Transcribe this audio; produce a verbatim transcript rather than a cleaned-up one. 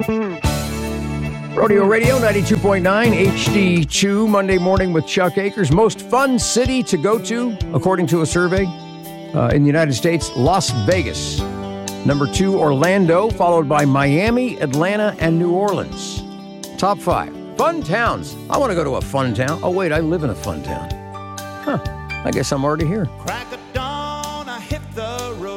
Rodeo Radio ninety-two point nine H D two, Monday morning with Chuck Akers. Most fun city to go to, according to a survey uh, in the United States, Las Vegas. Number two, Orlando, followed by Miami, Atlanta, and New Orleans. Top five. Fun towns. I want to go to a fun town. Oh, wait, I live in a fun town. Huh. I guess I'm already here. Crack of dawn, I hit the road.